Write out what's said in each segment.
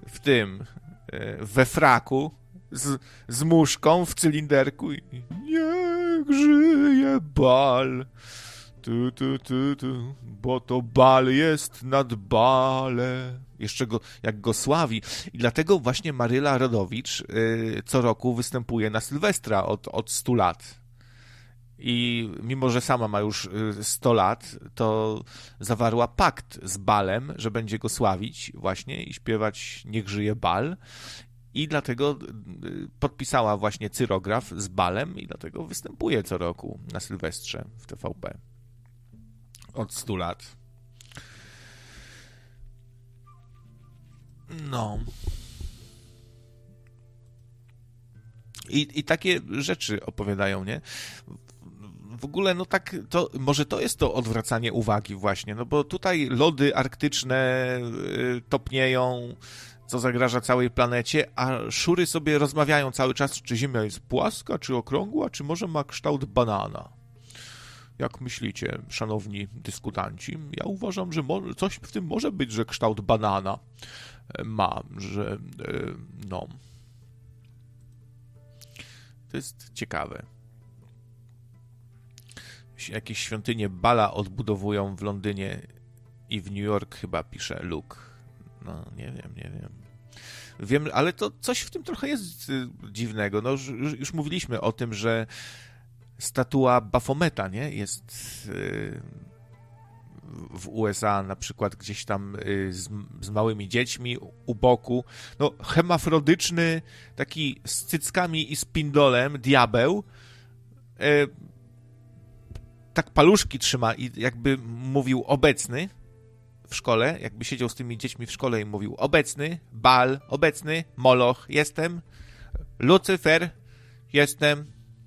w tym, we fraku, z muszką w cylinderku i niech żyje bal, bo to bal jest nad bale. Jeszcze jak go sławi. I dlatego właśnie Maryla Rodowicz co roku występuje na Sylwestra od 100 lat. I mimo, że sama ma już 100 lat, to zawarła pakt z balem, że będzie go sławić właśnie i śpiewać Niech żyje bal. I dlatego podpisała właśnie cyrograf z balem i dlatego występuje co roku na Sylwestrze w TVP. Od 100 lat. No. I takie rzeczy opowiadają, nie? W ogóle, no tak, to może to jest to odwracanie uwagi właśnie, no bo tutaj lody arktyczne topnieją, co zagraża całej planecie, a szury sobie rozmawiają cały czas, czy Ziemia jest płaska, czy okrągła, czy może ma kształt banana. Jak myślicie, szanowni dyskutanci? Ja uważam, że coś w tym może być, że kształt banana ma, że no. To jest ciekawe. Jakieś świątynie Bala odbudowują w Londynie i w New York, chyba pisze Luke. No, nie wiem. Wiem, ale to coś w tym trochę jest dziwnego. No, już mówiliśmy o tym, że statua Bafometa, nie? Jest w USA na przykład gdzieś tam z małymi dziećmi u boku. No, hemafrodyczny, taki z cyckami i z pindolem, diabeł, tak paluszki trzyma i jakby mówił obecny w szkole, jakby siedział z tymi dziećmi w szkole i mówił obecny, Baal, obecny, Moloch, jestem, Lucyfer, jestem.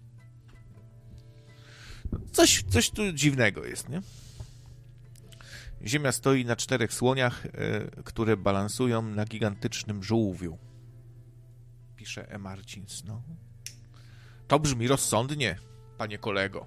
Coś tu dziwnego jest, nie? Ziemia stoi na 4 słoniach, które balansują na gigantycznym żółwiu. Pisze E. Marcins, no. To brzmi rozsądnie, panie kolego.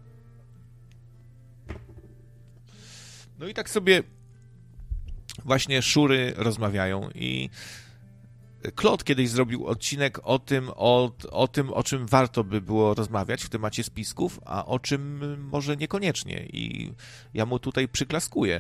No i tak sobie właśnie szury rozmawiają i Claude kiedyś zrobił odcinek o tym, o czym warto by było rozmawiać w temacie spisków, a o czym może niekoniecznie. I ja mu tutaj przyklaskuję.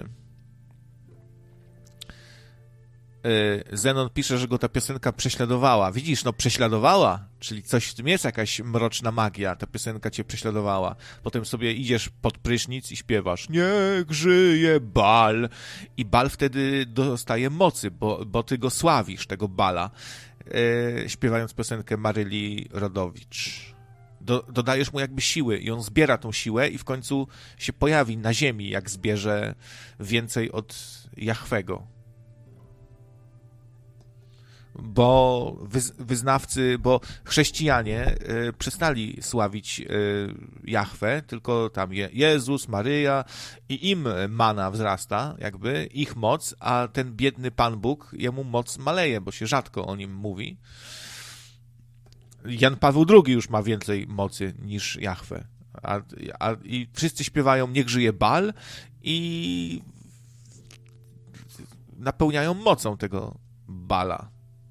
Zenon pisze, że go ta piosenka prześladowała. Widzisz, no prześladowała, czyli coś w tym jest, jakaś mroczna magia. Ta piosenka cię prześladowała. Potem sobie idziesz pod prysznic i śpiewasz niech żyje Bal. I Bal wtedy dostaje mocy, bo ty go sławisz, tego Bala, śpiewając piosenkę Maryli Rodowicz. Dodajesz mu jakby siły i on zbiera tą siłę i w końcu się pojawi na ziemi, jak zbierze więcej od Jahwego. Bo wyznawcy, bo chrześcijanie przestali sławić Jahwe, tylko tam Jezus, Maryja i im mana wzrasta, jakby, ich moc, a ten biedny Pan Bóg, jemu moc maleje, bo się rzadko o nim mówi. Jan Paweł II już ma więcej mocy niż Jahwe. I wszyscy śpiewają niech żyje Bal i napełniają mocą tego Bala.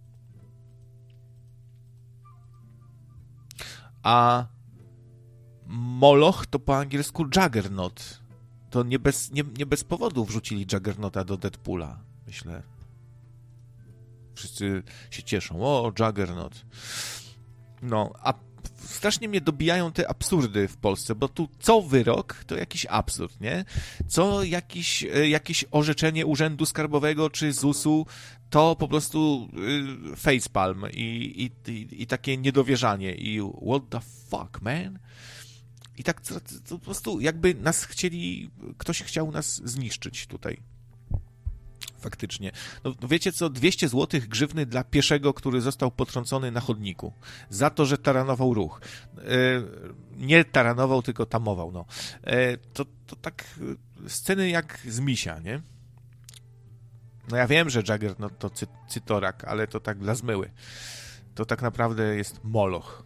A Moloch to po angielsku Juggernaut. To nie bez powodu wrzucili Juggernauta do Deadpoola, myślę. Wszyscy się cieszą. O, Juggernaut. No, a strasznie mnie dobijają te absurdy w Polsce, bo tu co wyrok to jakiś absurd, nie? Co jakieś orzeczenie Urzędu Skarbowego czy ZUS-u to po prostu facepalm i takie niedowierzanie i what the fuck, man? I tak to po prostu jakby ktoś chciał nas zniszczyć tutaj. Faktycznie. No wiecie co, 200 zł grzywny dla pieszego, który został potrącony na chodniku. Za to, że taranował ruch. Nie taranował, tylko tamował, no. To tak sceny jak z Misia, nie? No ja wiem, że Juggernaut to cytorak, ale to tak dla zmyły. To tak naprawdę jest Moloch.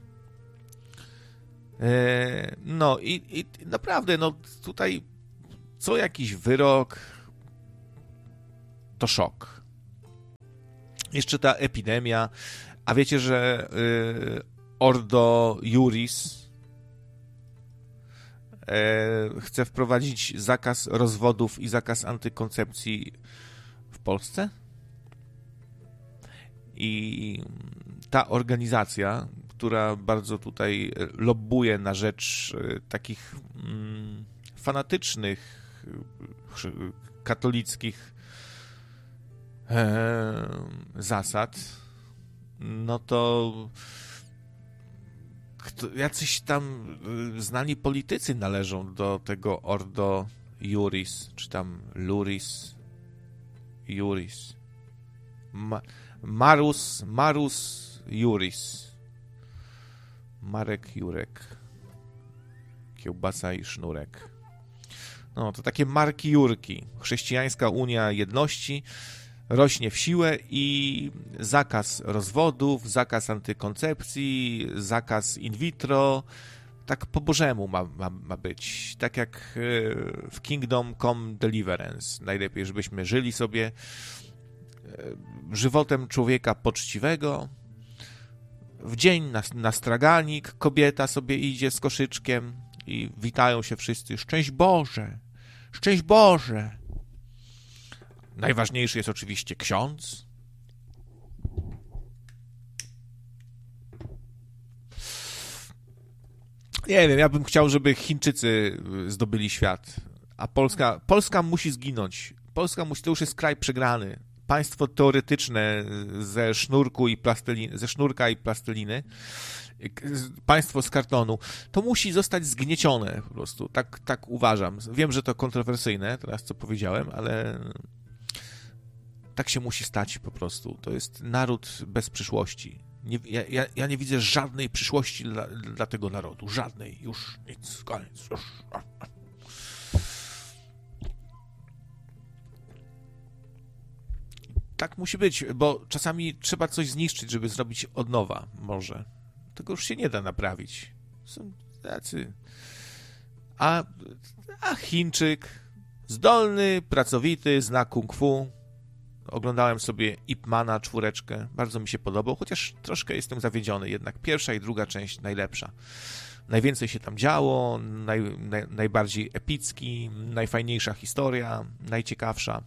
No i naprawdę, no tutaj co jakiś wyrok to szok. Jeszcze ta epidemia. A wiecie, że Ordo Iuris chce wprowadzić zakaz rozwodów i zakaz antykoncepcji w Polsce? I ta organizacja, która bardzo tutaj lobbuje na rzecz takich fanatycznych, katolickich zasad, no to jacyś tam znani politycy należą do tego Ordo Iuris, czy tam Luris Iuris. Marus Iuris. Marek Jurek. Kiełbasa i sznurek. No, to takie marki Jurki. Chrześcijańska Unia Jedności rośnie w siłę i zakaz rozwodów, zakaz antykoncepcji, zakaz in vitro, tak po bożemu ma być. Tak jak w Kingdom Come Deliverance. Najlepiej, żebyśmy żyli sobie żywotem człowieka poczciwego. W dzień na straganik kobieta sobie idzie z koszyczkiem i witają się wszyscy. Szczęść Boże! Szczęść Boże! Najważniejszy jest oczywiście ksiądz. Nie wiem, ja bym chciał, żeby Chińczycy zdobyli świat, a Polska musi zginąć. To już jest kraj przegrany. Państwo teoretyczne ze sznurka i plasteliny, państwo z kartonu, to musi zostać zgniecione po prostu. Tak uważam. Wiem, że to kontrowersyjne, teraz co powiedziałem, ale tak się musi stać po prostu. To jest naród bez przyszłości. Ja nie widzę żadnej przyszłości dla tego narodu. Żadnej. Już nic. Koniec. Już. Tak musi być, bo czasami trzeba coś zniszczyć, żeby zrobić od nowa. Może. Tego już się nie da naprawić. Są tacy... A Chińczyk, zdolny, pracowity, zna kung fu. Oglądałem sobie Ip Mana 4. Bardzo mi się podobał, chociaż troszkę jestem zawiedziony. Jednak pierwsza i druga część najlepsza. Najwięcej się tam działo, najbardziej epicki, najfajniejsza historia, najciekawsza.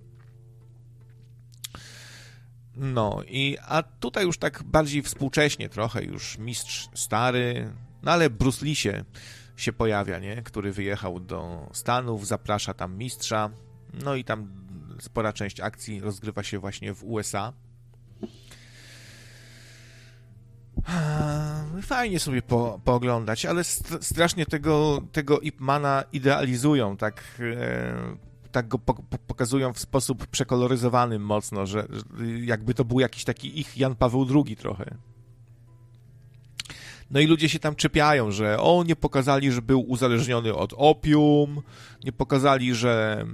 No, a tutaj już tak bardziej współcześnie trochę, już mistrz stary, no ale Bruce Lee się pojawia, nie? Który wyjechał do Stanów, zaprasza tam mistrza, no i tam spora część akcji rozgrywa się właśnie w USA. Fajnie sobie pooglądać, ale strasznie tego Ip Mana idealizują, tak go pokazują w sposób przekoloryzowany mocno, że jakby to był jakiś taki ich Jan Paweł II trochę. No i ludzie się tam czepiają, że nie pokazali, że był uzależniony od opium, nie pokazali, że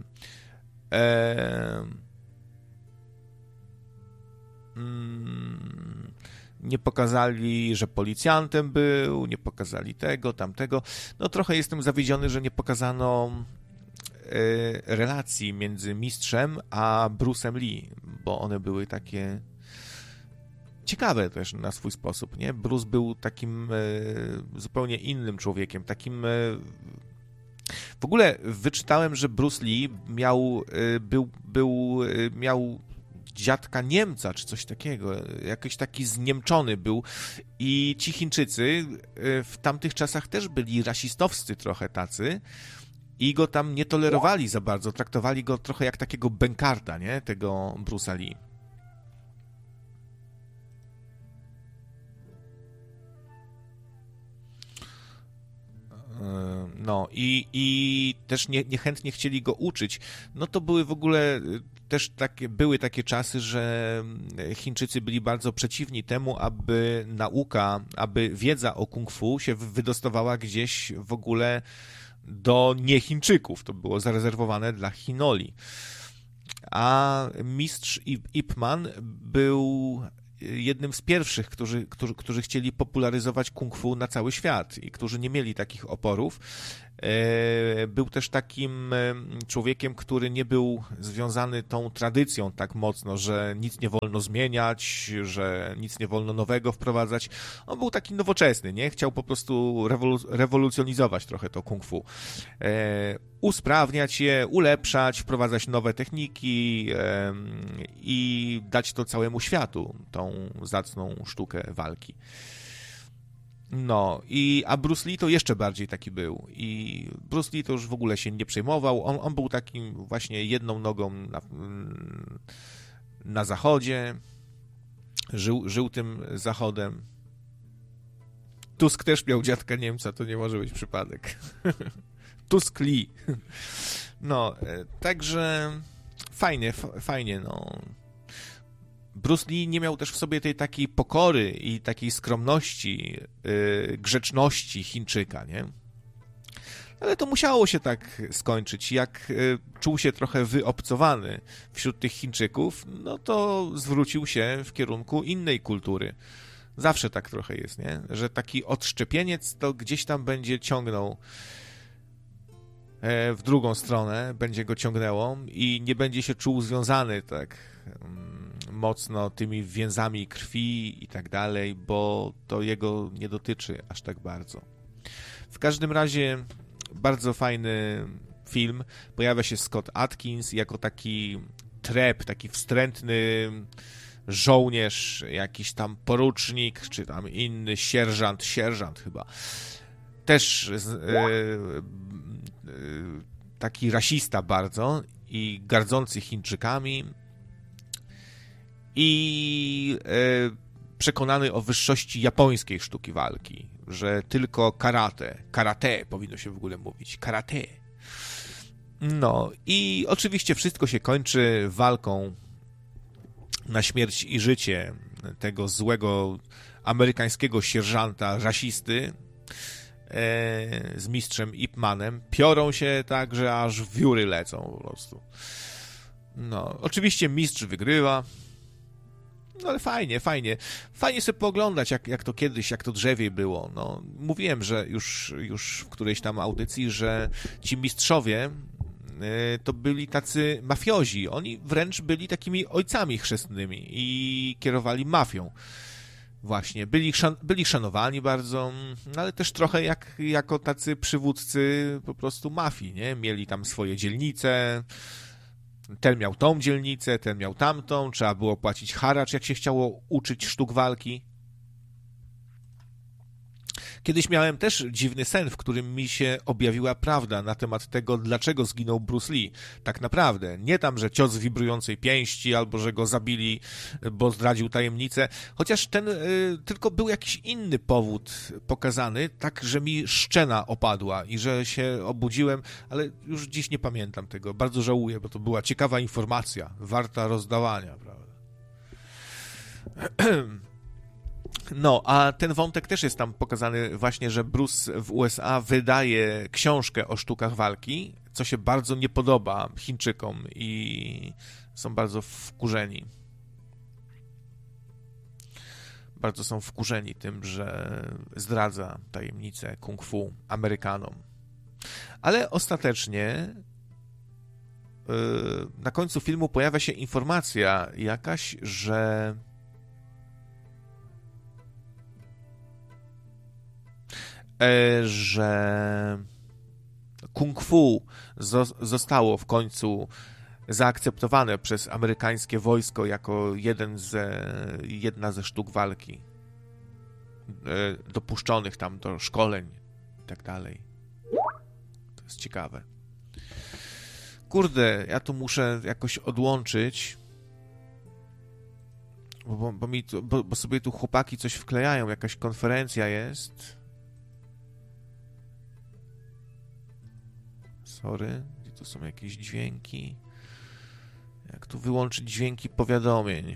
nie pokazali, że policjantem był, nie pokazali tego, tamtego. No trochę jestem zawiedziony, że nie pokazano relacji między mistrzem a Bruce'em Lee, bo one były takie ciekawe też na swój sposób, nie? Bruce był takim zupełnie innym człowiekiem, takim... W ogóle wyczytałem, że Bruce Lee miał dziadka Niemca, czy coś takiego, jakiś taki zniemczony był i ci Chińczycy w tamtych czasach też byli rasistowscy trochę tacy i go tam nie tolerowali za bardzo, traktowali go trochę jak takiego bękarda, nie? Tego Bruce'a Lee. No i też niechętnie chcieli go uczyć. No to były w ogóle też były takie czasy, że Chińczycy byli bardzo przeciwni temu, aby wiedza o kung fu się wydostawała gdzieś w ogóle do nie-Chińczyków. To było zarezerwowane dla Chinoli. A mistrz Ip Man był jednym z pierwszych, którzy chcieli popularyzować kung fu na cały świat i którzy nie mieli takich oporów. Był też takim człowiekiem, który nie był związany tą tradycją tak mocno, że nic nie wolno zmieniać, że nic nie wolno nowego wprowadzać. On był taki nowoczesny, nie? Chciał po prostu rewolucjonizować trochę to kung fu. Usprawniać je, ulepszać, wprowadzać nowe techniki i dać to całemu światu, tą zacną sztukę walki. No, a Bruce Lee to jeszcze bardziej taki był. I Bruce Lee to już w ogóle się nie przejmował. On był takim właśnie jedną nogą na zachodzie. Żył tym zachodem. Tusk też miał dziadka Niemca, to nie może być przypadek. Tusk Lee. No, także fajnie, no. Bruce Lee nie miał też w sobie tej takiej pokory i takiej skromności, grzeczności Chińczyka, nie? Ale to musiało się tak skończyć. Jak czuł się trochę wyobcowany wśród tych Chińczyków, no to zwrócił się w kierunku innej kultury. Zawsze tak trochę jest, nie? Że taki odszczepieniec to gdzieś tam będzie ciągnął w drugą stronę, będzie go ciągnęło i nie będzie się czuł związany tak mocno tymi więzami krwi i tak dalej, bo to jego nie dotyczy aż tak bardzo. W każdym razie bardzo fajny film. Pojawia się Scott Adkins jako taki trep, taki wstrętny żołnierz, jakiś tam porucznik, czy tam inny sierżant chyba. Też taki rasista bardzo i gardzący Chińczykami i przekonany o wyższości japońskiej sztuki walki, że tylko karate powinno się w ogóle mówić, karate. No i oczywiście wszystko się kończy walką na śmierć i życie tego złego amerykańskiego sierżanta rasisty z mistrzem Ip Manem. Piorą się tak, że aż wióry lecą po prostu. No, oczywiście mistrz wygrywa. No ale fajnie. Fajnie sobie pooglądać, jak to kiedyś, jak to drzewiej było. No, mówiłem, że już w którejś tam audycji, że ci mistrzowie to byli tacy mafiozi. Oni wręcz byli takimi ojcami chrzestnymi i kierowali mafią. Właśnie, byli szanowani bardzo, ale też trochę jako tacy przywódcy po prostu mafii, nie? Mieli tam swoje dzielnice, ten miał tą dzielnicę, ten miał tamtą, trzeba było płacić haracz, jak się chciało uczyć sztuk walki. Kiedyś miałem też dziwny sen, w którym mi się objawiła prawda na temat tego, dlaczego zginął Bruce Lee. Tak naprawdę. Nie tam, że cios wibrującej pięści, albo że go zabili, bo zdradził tajemnicę. Chociaż ten tylko był jakiś inny powód pokazany, tak, że mi szczena opadła i że się obudziłem, ale już dziś nie pamiętam tego. Bardzo żałuję, bo to była ciekawa informacja, warta rozdawania, prawda? No, a ten wątek też jest tam pokazany właśnie, że Bruce w USA wydaje książkę o sztukach walki, co się bardzo nie podoba Chińczykom i są bardzo wkurzeni. Bardzo są wkurzeni tym, że zdradza tajemnicę kung fu Amerykanom. Ale ostatecznie na końcu filmu pojawia się informacja jakaś, że kung fu zostało w końcu zaakceptowane przez amerykańskie wojsko jako jedna ze sztuk walki dopuszczonych tam do szkoleń i tak dalej. To jest ciekawe. Kurde, ja tu muszę jakoś odłączyć, bo sobie tu chłopaki coś wklejają, jakaś konferencja jest. Sorry, gdzie tu są jakieś dźwięki? Jak tu wyłączyć dźwięki powiadomień?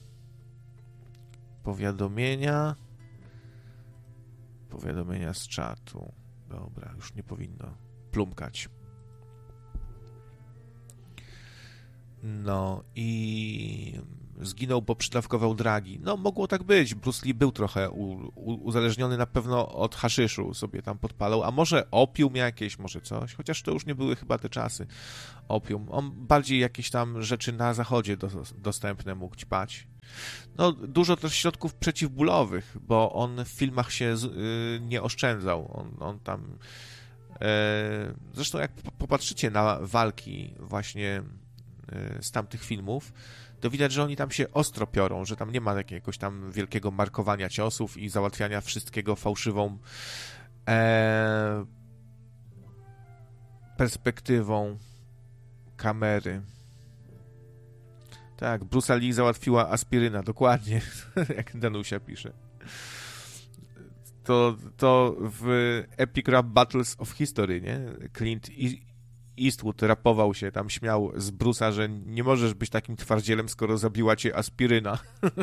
Powiadomienia z czatu. Dobra, już nie powinno plumkać. No i zginął, bo przydawkował dragi. No, mogło tak być. Bruce Lee był trochę uzależniony na pewno od haszyszu, sobie tam podpalał, a może opium jakieś, może coś, chociaż to już nie były chyba te czasy. Opium. On bardziej jakieś tam rzeczy na zachodzie dostępne mógł ćpać. No, dużo też środków przeciwbólowych, bo on w filmach się nie oszczędzał. On tam... Zresztą jak popatrzycie na walki właśnie z tamtych filmów, to widać, że oni tam się ostro piorą, że tam nie ma jakiegoś tam wielkiego markowania ciosów i załatwiania wszystkiego fałszywą perspektywą kamery. Tak, Bruce'a Lee załatwiła aspiryna, dokładnie, jak Danusia pisze. To w Epic Rap Battles of History, nie? Clint Eastwood rapował się, tam śmiał z Bruce'a, że nie możesz być takim twardzielem, skoro zabiła cię aspiryna.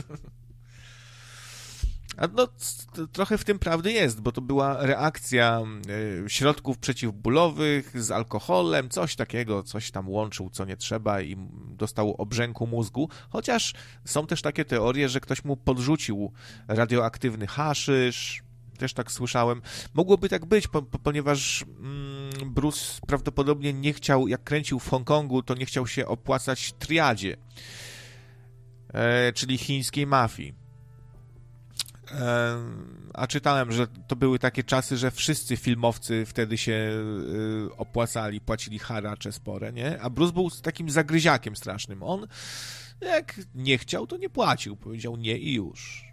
A no, trochę w tym prawdy jest, bo to była reakcja środków przeciwbólowych z alkoholem, coś takiego, coś tam łączył, co nie trzeba i dostał obrzęku mózgu, chociaż są też takie teorie, że ktoś mu podrzucił radioaktywny haszysz, też tak słyszałem. Mogłoby tak być, ponieważ Bruce prawdopodobnie nie chciał, jak kręcił w Hongkongu, to nie chciał się opłacać triadzie, czyli chińskiej mafii. A czytałem, że to były takie czasy, że wszyscy filmowcy wtedy się opłacali, płacili haracze spore, nie? A Bruce był takim zagryziakiem strasznym. On, jak nie chciał, to nie płacił. Powiedział nie i już.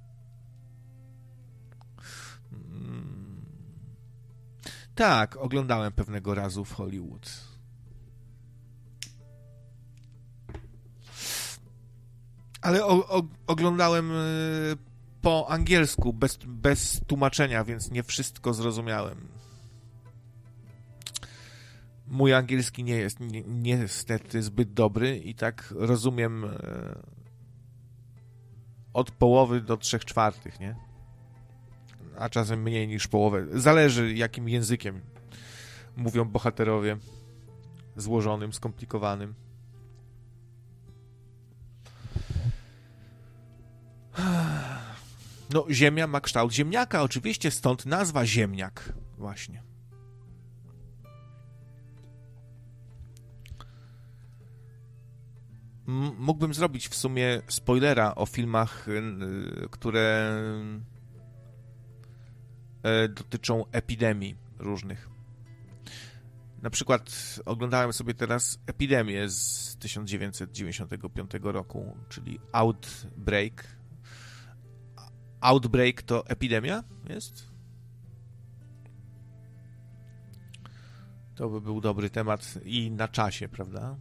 Tak, oglądałem pewnego razu w Hollywood. Ale oglądałem po angielsku, bez tłumaczenia, więc nie wszystko zrozumiałem. Mój angielski nie jest niestety zbyt dobry i tak rozumiem od połowy do 3/4, nie? A czasem mniej niż połowę. Zależy, jakim językiem mówią bohaterowie. Złożonym, skomplikowanym. No, Ziemia ma kształt ziemniaka, oczywiście, stąd nazwa Ziemniak. Właśnie. Mógłbym zrobić w sumie spoilera o filmach, które dotyczą epidemii różnych. Na przykład oglądałem sobie teraz Epidemię z 1995 roku, czyli Outbreak. Outbreak to epidemia jest? To by był dobry temat i na czasie, prawda?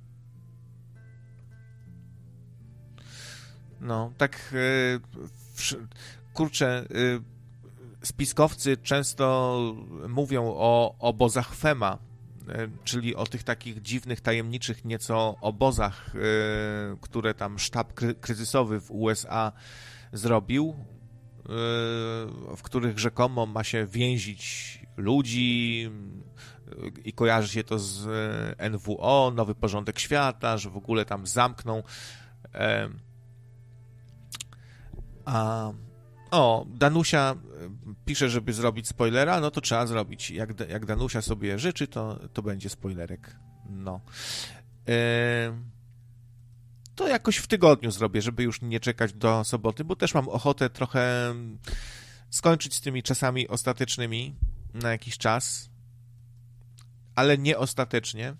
No, tak kurczę, spiskowcy często mówią o obozach FEMA, czyli o tych takich dziwnych, tajemniczych nieco obozach, które tam sztab kryzysowy w USA zrobił, w których rzekomo ma się więzić ludzi i kojarzy się to z NWO, Nowy Porządek Świata, że w ogóle tam zamkną. Danusia pisze, żeby zrobić spoilera, no to trzeba zrobić. Jak Danusia sobie życzy, to będzie spoilerek. No. To jakoś w tygodniu zrobię, żeby już nie czekać do soboty, bo też mam ochotę trochę skończyć z tymi czasami ostatecznymi na jakiś czas, ale nie ostatecznie.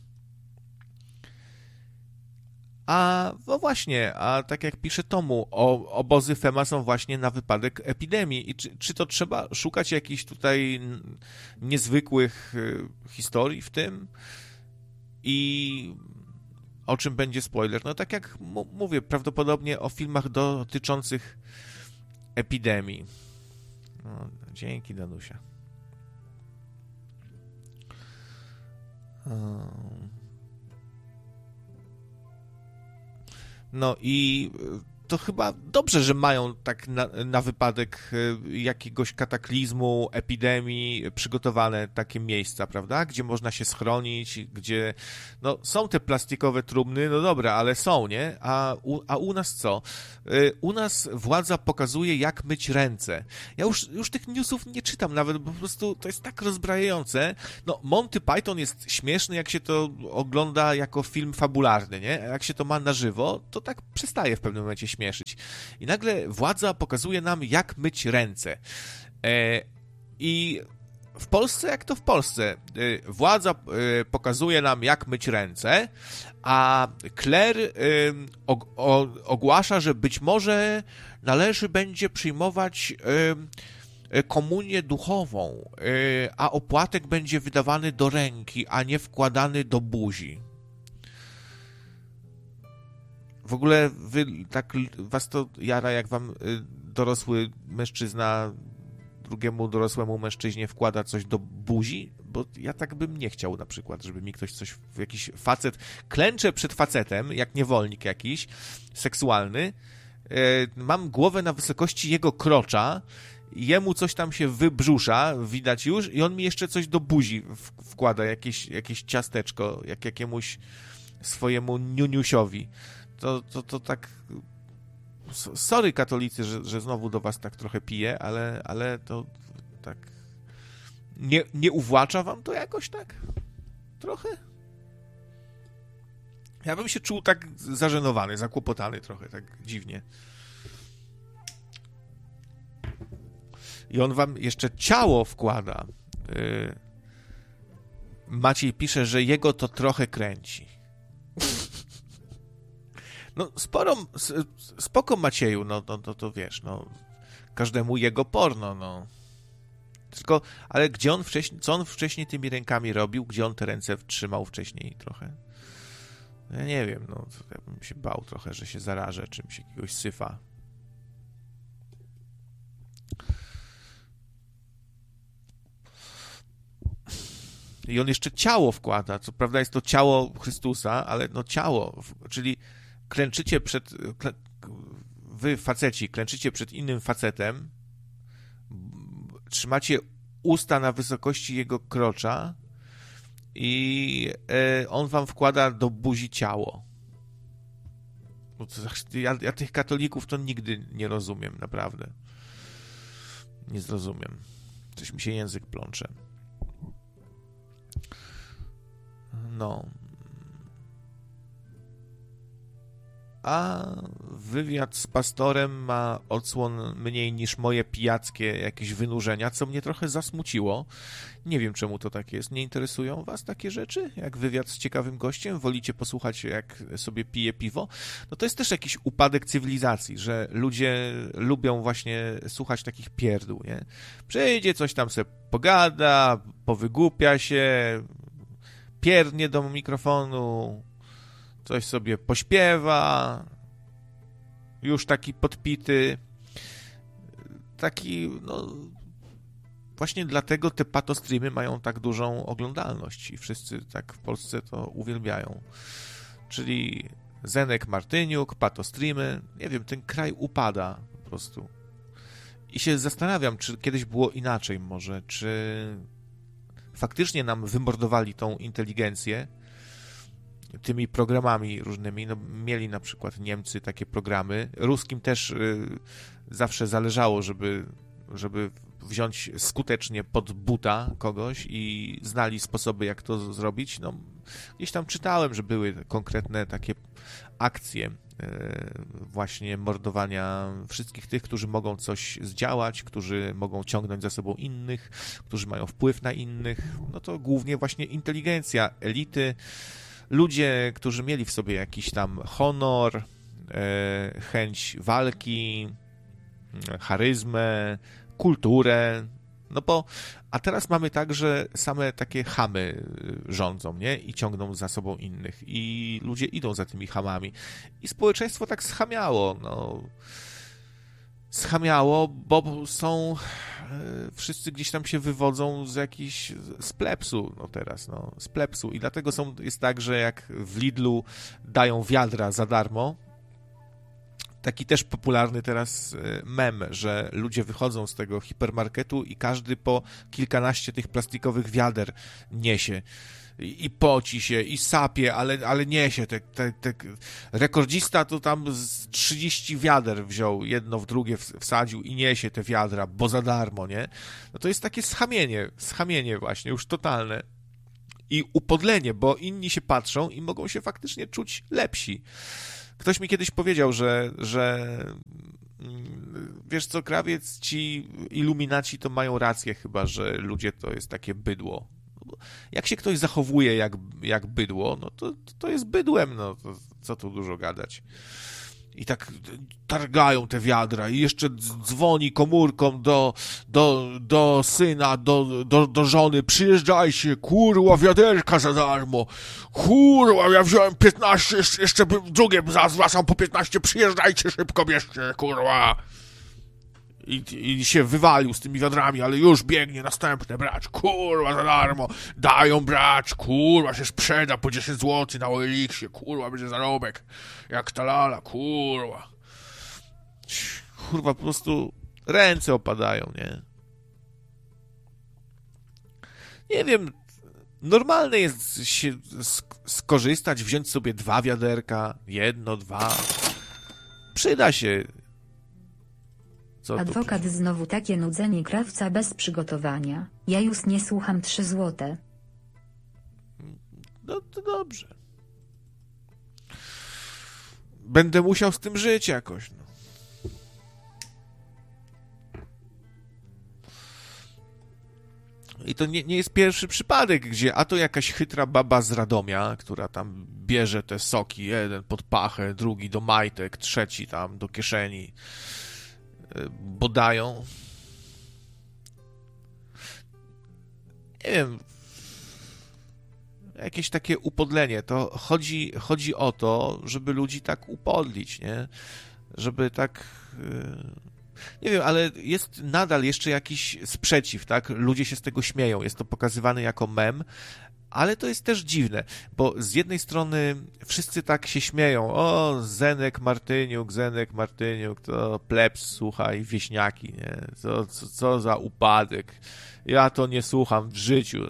No właśnie, a tak jak pisze Tomu, obozy FEMA są właśnie na wypadek epidemii. I czy to trzeba szukać jakichś tutaj niezwykłych historii w tym? I o czym będzie spoiler? No tak jak mówię, prawdopodobnie o filmach dotyczących epidemii. No, dzięki, Danusia. No i to chyba dobrze, że mają tak na wypadek jakiegoś kataklizmu, epidemii przygotowane takie miejsca, prawda? Gdzie można się schronić, gdzie no, są te plastikowe trumny, no dobra, ale są, nie? A u nas co? U nas władza pokazuje, jak myć ręce. Ja już tych newsów nie czytam nawet, bo po prostu to jest tak rozbrajające. No, Monty Python jest śmieszny, jak się to ogląda jako film fabularny, nie? A jak się to ma na żywo, to tak przestaje w pewnym momencie śmieszyć. I nagle władza pokazuje nam, jak myć ręce. I w Polsce, jak to w Polsce? Władza pokazuje nam, jak myć ręce, a kler ogłasza, że być może należy będzie przyjmować komunię duchową, a opłatek będzie wydawany do ręki, a nie wkładany do buzi. W ogóle was to jara, jak wam dorosły mężczyzna drugiemu dorosłemu mężczyźnie wkłada coś do buzi? Bo ja tak bym nie chciał na przykład, żeby mi ktoś jakiś facet, klęczę przed facetem, jak niewolnik jakiś, seksualny, mam głowę na wysokości jego krocza, jemu coś tam się wybrzusza, widać już, i on mi jeszcze coś do buzi wkłada, jakieś ciasteczko, jak jakiemuś swojemu niuniusiowi. To tak... Sorry, katolicy, że znowu do was tak trochę piję, ale to tak... Nie uwłacza wam to jakoś tak? Trochę? Ja bym się czuł tak zażenowany, zakłopotany trochę, tak dziwnie. I on wam jeszcze ciało wkłada. Maciej pisze, że jego to trochę kręci. No, spoko Macieju, no to wiesz, no, każdemu jego porno, no. Tylko, ale gdzie on wcześniej, co on wcześniej tymi rękami robił? Gdzie on te ręce trzymał wcześniej trochę? Ja nie wiem, no, ja bym się bał trochę, że się zarażę czymś, jakiegoś syfa. I on jeszcze ciało wkłada, co prawda jest to ciało Chrystusa, ale no ciało, czyli klęczycie wy faceci, klęczycie przed innym facetem, trzymacie usta na wysokości jego krocza i on wam wkłada do buzi ciało. Ja tych katolików to nigdy nie rozumiem, naprawdę. Nie zrozumiem. Coś mi się język plącze. No. A wywiad z pastorem ma odsłon mniej niż moje pijackie jakieś wynurzenia, co mnie trochę zasmuciło. Nie wiem, czemu to tak jest. Nie interesują was takie rzeczy? Jak wywiad z ciekawym gościem? Wolicie posłuchać, jak sobie pije piwo? No to jest też jakiś upadek cywilizacji, że ludzie lubią właśnie słuchać takich pierdół, nie? Przyjdzie, coś tam se pogada, powygłupia się, pierdnie do mikrofonu, coś sobie pośpiewa, już taki podpity, taki, no, właśnie dlatego te patostreamy mają tak dużą oglądalność i wszyscy tak w Polsce to uwielbiają. Czyli Zenek Martyniuk, patostreamy, nie wiem, ten kraj upada po prostu. I się zastanawiam, czy kiedyś było inaczej może, czy faktycznie nam wymordowali tą inteligencję tymi programami różnymi. No, mieli na przykład Niemcy takie programy. Ruskim też zawsze zależało, żeby wziąć skutecznie pod buta kogoś i znali sposoby, jak to zrobić. No, gdzieś tam czytałem, że były konkretne takie akcje właśnie mordowania wszystkich tych, którzy mogą coś zdziałać, którzy mogą ciągnąć za sobą innych, którzy mają wpływ na innych. No to głównie właśnie inteligencja, elity, ludzie, którzy mieli w sobie jakiś tam honor, chęć walki, charyzmę, kulturę, no bo, a teraz mamy tak, że same takie chamy rządzą, nie? I ciągną za sobą innych i ludzie idą za tymi chamami i społeczeństwo tak schamiało, no. Schamiało, bo są wszyscy gdzieś tam się wywodzą z plepsu, no teraz, no, z plepsu i dlatego jest tak, że jak w Lidlu dają wiadra za darmo, taki też popularny teraz mem, że ludzie wychodzą z tego hipermarketu i każdy po kilkanaście tych plastikowych wiader niesie. I poci się, i sapie, ale niesie. Rekordzista to tam z 30 wiader wziął, jedno w drugie wsadził i niesie te wiadra, bo za darmo, nie? No to jest takie schamienie właśnie, już totalne. I upodlenie, bo inni się patrzą i mogą się faktycznie czuć lepsi. Ktoś mi kiedyś powiedział, że wiesz co, krawiec, ci iluminaci to mają rację chyba, że ludzie to jest takie bydło. Jak się ktoś zachowuje jak bydło, no to jest bydłem, no to co tu dużo gadać. I tak targają te wiadra i jeszcze dzwoni komórką do syna, do żony, przyjeżdżajcie, kurwa, wiaderka za darmo, kurwa, ja wziąłem 15, jeszcze drugie zwracam po 15, przyjeżdżajcie szybko, bierzcie, kurwa. I się wywalił z tymi wiadrami, ale już biegnie następne brać, kurwa, za darmo, dają brać, kurwa, się sprzeda po 10 zł na OLX-ie, kurwa, będzie zarobek, jak ta lala, kurwa. Kurwa, po prostu ręce opadają, nie? Nie wiem, normalne jest się skorzystać, wziąć sobie 2 wiaderka, 1, 2, przyda się. Adwokat znowu takie nudzenie krawca bez przygotowania. Ja już nie słucham 3 złote. No to dobrze. Będę musiał z tym żyć jakoś. No. I to nie jest pierwszy przypadek, gdzie a to jakaś chytra baba z Radomia, która tam bierze te soki, jeden pod pachę, drugi do majtek, trzeci tam do kieszeni. Bodają. Nie wiem. Jakieś takie upodlenie. To chodzi o to, żeby ludzi tak upodlić, nie? Żeby tak... Nie wiem, ale jest nadal jeszcze jakiś sprzeciw, tak? Ludzie się z tego śmieją. Jest to pokazywane jako mem, ale to jest też dziwne, bo z jednej strony wszyscy tak się śmieją, o, Zenek Martyniuk, to plebs, słuchaj, wieśniaki, nie? Co za upadek. Ja to nie słucham w życiu.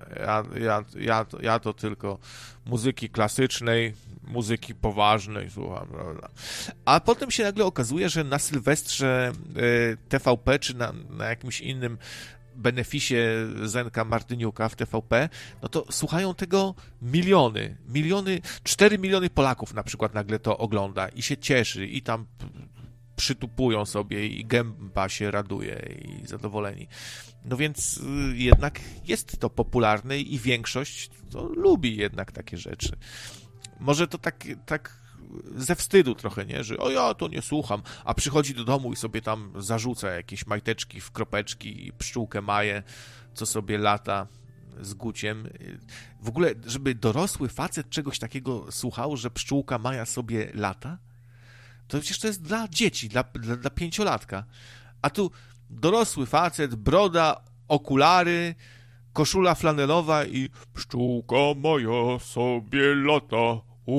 Ja to tylko muzyki klasycznej, muzyki poważnej słucham, prawda? A potem się nagle okazuje, że na Sylwestrze TVP czy na jakimś innym beneficie Zenka Martyniuka w TVP, no to słuchają tego miliony, 4 miliony Polaków na przykład nagle to ogląda i się cieszy i tam przytupują sobie i gęba się raduje i zadowoleni. No więc jednak jest to popularne i większość to lubi jednak takie rzeczy. Może to tak ze wstydu trochę, nie? Że o ja to nie słucham, a przychodzi do domu i sobie tam zarzuca jakieś majteczki w kropeczki i pszczółkę Maję, co sobie lata z Guciem. W ogóle, żeby dorosły facet czegoś takiego słuchał, że pszczółka Maja sobie lata, to przecież to jest dla dzieci, dla 5-latka. A tu dorosły facet, broda, okulary, koszula flanelowa i pszczółka moja sobie lata,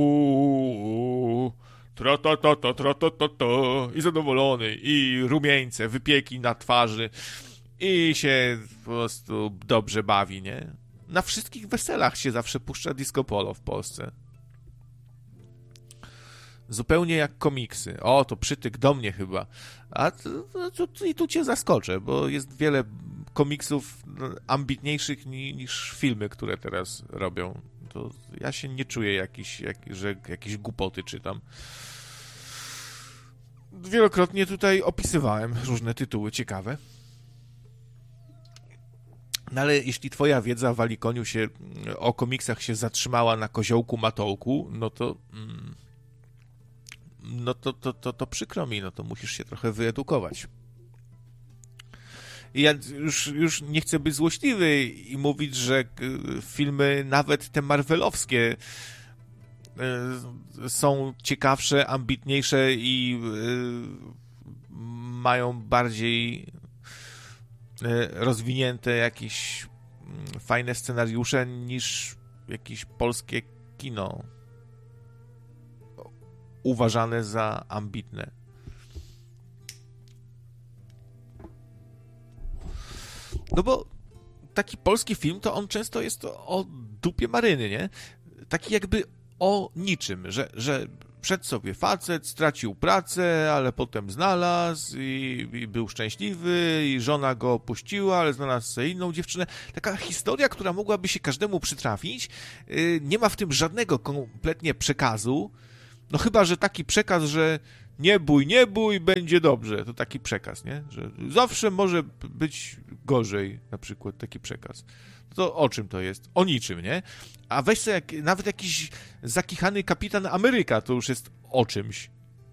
tra-ta-ta-ta i zadowolony, i rumieńce, wypieki na twarzy i się po prostu dobrze bawi, nie? Na wszystkich weselach się zawsze puszcza disco polo w Polsce. Zupełnie jak komiksy. O, to przytyk do mnie chyba. I tu cię zaskoczę, bo jest wiele komiksów ambitniejszych niż filmy, które teraz robią. To ja się nie czuję że jakieś głupoty czytam. Wielokrotnie tutaj opisywałem różne tytuły ciekawe. No ale jeśli twoja wiedza, Walikoniu, o komiksach się zatrzymała na Koziołku Matołku, to przykro mi, no to musisz się trochę wyedukować. I ja już nie chcę być złośliwy i mówić, że filmy, nawet te marvelowskie, są ciekawsze, ambitniejsze i mają bardziej rozwinięte jakieś fajne scenariusze niż jakieś polskie kino uważane za ambitne. No bo taki polski film, to on często jest o dupie maryny, nie? Taki jakby o niczym, że wszedł sobie facet, stracił pracę, ale potem znalazł i był szczęśliwy i żona go opuściła, ale znalazł sobie inną dziewczynę. Taka historia, która mogłaby się każdemu przytrafić. Nie ma w tym żadnego kompletnie przekazu. No chyba, że taki przekaz, że nie bój, będzie dobrze. To taki przekaz, nie? Że zawsze może być gorzej, na przykład taki przekaz. To o czym to jest? O niczym, nie? A weź sobie nawet jakiś zakichany kapitan Ameryka, to już jest o czymś.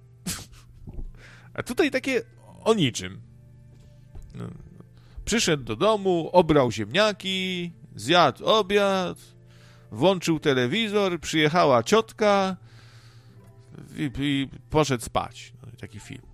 A tutaj takie o niczym. No. Przyszedł do domu, obrał ziemniaki, zjadł obiad, włączył telewizor, przyjechała ciotka i poszedł spać. No, taki film.